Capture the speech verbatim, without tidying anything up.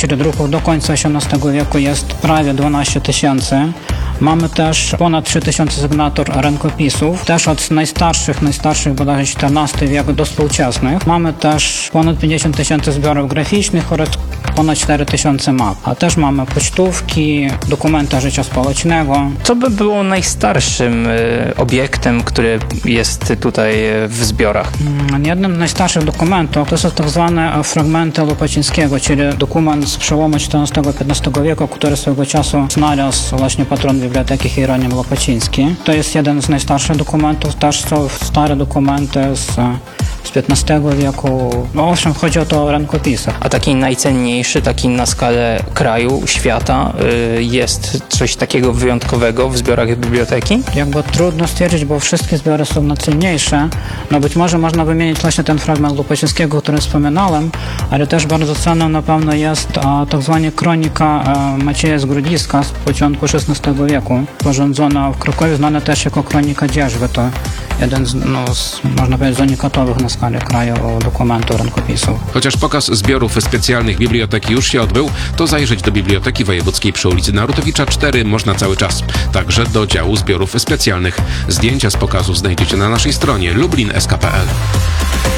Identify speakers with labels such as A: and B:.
A: czyli druków do końca osiemnastego wieku, jest prawie dwanaście tysięcy. Mamy też ponad trzy tysiące sygnatur rękopisów, też od najstarszych, najstarszych bodajże czternasty wiek do współczesnych. Mamy też ponad pięćdziesiąt tysięcy zbiorów graficznych oraz ponad cztery tysiące map. A też mamy pocztówki, dokumenty życia społecznego.
B: Co by było najstarszym y, obiektem, który jest tutaj w zbiorach?
A: Jednym z najstarszych dokumentów to są tak zwane fragmenty Łopacińskiego, czyli dokument z przełomu czternastego piętnastego wieku, który swego czasu znalazł właśnie patron Biblioteki Hieronim Łopaciński. To jest jeden z najstarszych dokumentów. Też są stare dokumenty z, z piętnastego wieku. No owszem, chodzi o to o rękopisach.
B: A taki najcenniejszy, taki na skalę kraju, świata, y, jest coś takiego wyjątkowego w zbiorach biblioteki?
A: Jakby trudno stwierdzić, bo wszystkie zbiory są najcenniejsze. No być może można wymienić właśnie ten fragment Łopacińskiego, o którym wspominałem, ale też bardzo cenną na pewno jest a, tak zwana kronika a, Macieja z Grodziska z początku szesnastego wieku, sporządzona w Krakowie, znana też jako kronika dzierżwy. To jeden z, no, z, można powiedzieć, z unikatowych na skalę kraju dokumentów rękopisów.
C: Chociaż pokaz zbiorów specjalnych biblioteki już się odbył, to zajrzeć do Biblioteki Wojewódzkiej przy ulicy Narutowicza cztery można cały czas. Także do działu zbiorów specjalnych. Zdjęcia z pokazu znajdziecie na naszej stronie lublin kropka s k kropka p l.